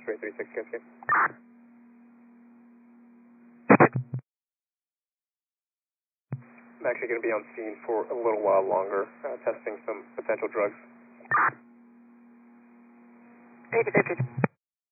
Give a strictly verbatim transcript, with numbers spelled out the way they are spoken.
X-ray thirty-six, Cascade. I'm actually going to be on scene for a little while longer, uh, testing some potential drugs. David, David.